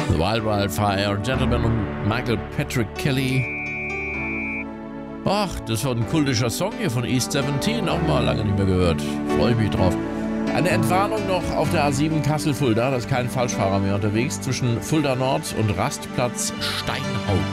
Wild Wild Fire, Gentleman und Michael Patrick Kelly. Ach, das war ein kultischer Song hier von East 17, auch mal lange nicht mehr gehört. Freue ich mich drauf. Eine Entwarnung noch auf der A7 Kassel-Fulda, da ist kein Falschfahrer mehr unterwegs, zwischen Fulda Nord und Rastplatz Steinhaupt.